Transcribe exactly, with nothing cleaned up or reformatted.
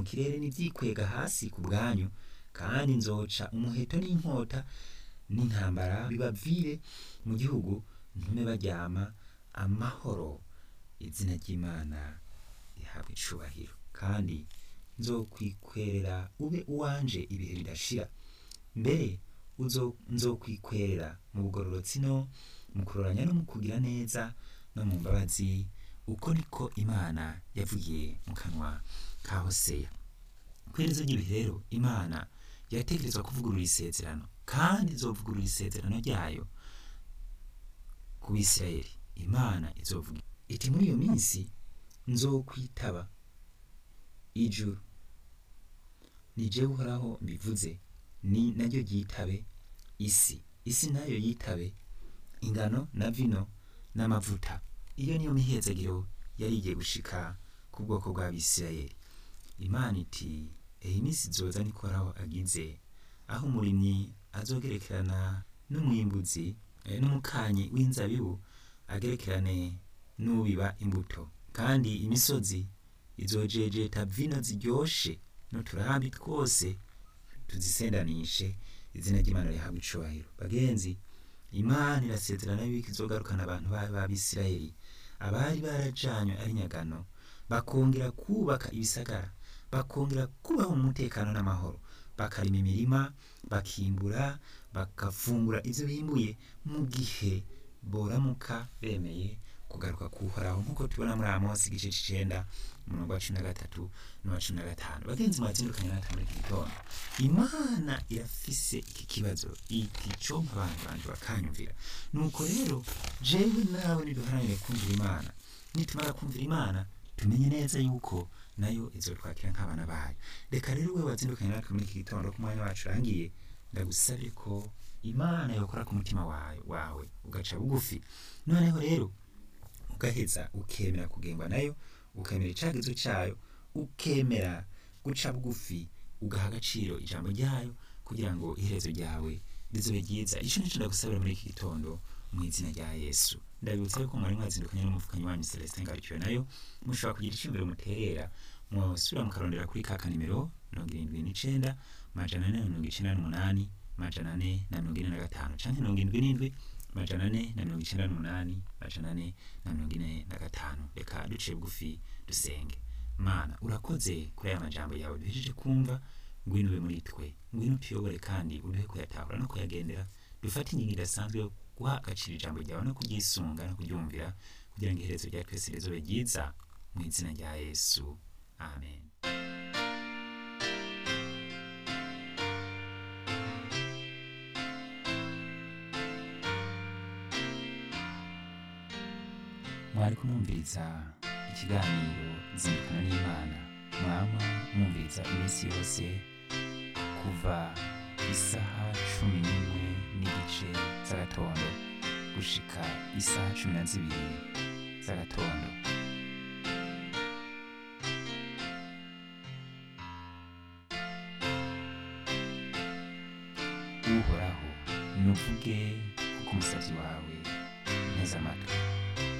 mu kirere n'ivyikwega hasi ku bwanyu, kandi nzoca umuheto n'inkota n'intambara bibavire mu gihugu, ntume baryama amahoro. Izina ry'Imana rihabwa icubahiro. Kandi nzokwikorera ube uwanje ibihe bidashira, mbere uzo nzokwikorera mu bugororotsi no mu kuroranya no mu kugira neza no mu mbabazi, uko niko Imana yavugiye mu kanwa ka Hoseya. Kwerezo ry'ibihe rero Imana yatekerezwa kuvugurura isezerano, kandi izovugurura isezerano ryayo ku Bisirayeli. Imana izovuga iti muri iyo minsi nzokwitaba ijuru, ni jewe Uhoraho mbivuze, ni naryo ryitabe isi, isi nayo yitabe ingano na vino n'amavuta. Iyo niyo mihezagiro yari igiye gushika ku bwoko bw'Abisirayeli. Imana iti iyi minsi izoza niko Uhoraho agize, aho umurimyi azogerekerana n'umwimbuzi n'umukanyi w'inzabibu agerekerane n'ubiba imbuto, kandi imisozi izojejeta vino ziryoshe n'uturambi twose tuzisendanishe. Izina ry'Imana rihabwa icubahiro. Bagenzi, Imana irasezerana yuko izogarukana abantu b'Abisirayeli abari barajanywe ari nyagano, bakongera kubaka ibisagara, bakongera kubaho mu mutekano n'amahoro, bakarima imirima, bakimbura, bakafungura ivyo bimbuye, mu gihe boramuka bemeye kugaruka kuhoraho, nk'uko tubona muri Amosi igice c'icenda umurongo wa cumi na gatatu n'uwa cumi na gatanu. Bagenzi mwazindukanye natwe muri iki gitondo, Imana irafise iki kibazo iti compa abantu banje bakanyumvira. Nuko rero jewe nawe niduharanire kumvira Imana, nitumara kumvira Imana tumenye neza yuko nayo izotwakira nk'abana bayo. Reka rero wewe wazindukanye natwe muri iki gitondo, ku mwanya wacu urangiye, ndagusabye ko Imana yokora ku mutima wawe wawe ugaca bugufi, noneho rero ugaheza ukemera kugengwa nayo, ukemera icagizo cayo, ukemera guca bugufi, ugaha agaciro ijambo ryayo, kugira ngo iherezo ryawe rizobe ryiza. Ico nico ndagusabira muri iki gitondo mu izina rya Yesu. Ndabibutsa yuko mwari mwazindukanye n'umufukanyi wanyu Celestin Ngarukiwe nayo, mushobora kugira iciyumviro muterera, mwosubira mukarondera kuri ka kanimero mirongo irindwi n'icenda majana ane na mirongo icenda n'umunani majana ane na mirongo ine na gatanu, canke mirongo indwi n'indwi majana ane na mirongo icenda n'umunani majana ane na mirongo ine na gatanu. Reka duciye bugufi dusenge. Mana, urakoze kuri aya majambo yawe duhejeje kumva, ngwino ube muri twe, ngwino utuyobore kandi uduhe kuyatahura no kuyagendera, dufate ingingo idasanzwe yo guha agaciro ijambo ryawe no kuryisunga no kuryumvira, kugira ngo iherezo rya twese rizobe ryiza, mu izina rya Yesu, amen. Mwari kumwumviriza ikiganiro Zindukana n'Imana, mwama mwumviriza iminsi yose kuva isaha cumi n'imwe n'igice z'agatondo gushika isaha cumi na zibiri z'agatondo. Uhoraho nuvuge kuko umusavyi wawe nteze amatwi.